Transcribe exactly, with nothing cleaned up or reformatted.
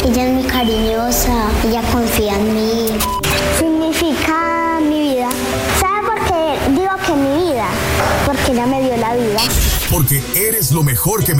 Ella es muy cariñosa, ella confía en mí. Significa mi vida. ¿Sabe por qué digo que mi vida? Porque ella me dio la vida. Porque eres lo mejor que me